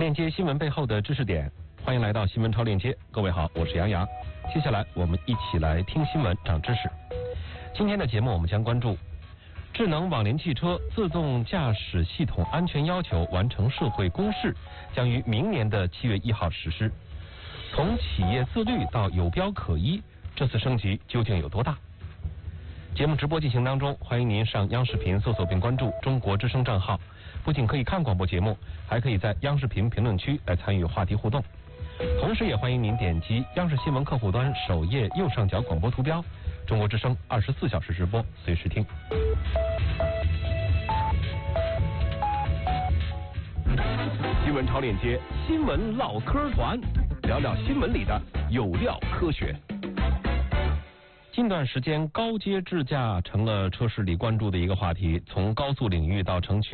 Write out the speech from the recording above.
链接新闻背后的知识点，欢迎来到新闻超链接。各位好，我是杨洋。接下来我们一起来听新闻长知识。今天的节目我们将关注智能网联汽车自动驾驶系统安全要求完成社会公示，将于明年的7月1号实施。从企业自律到有标可依，这次升级究竟有多大？节目直播进行当中，欢迎您上央视频搜索并关注中国之声账号，不仅可以看广播节目，还可以在央视频评论区来参与话题互动。同时也欢迎您点击央视新闻客户端首页右上角广播图标，中国之声24小时直播，随时听。新闻超链接，新闻唠嗑团，聊聊新闻里的有料科学。近段时间，高阶智驾成了车市里关注的一个话题。从高速领域到城区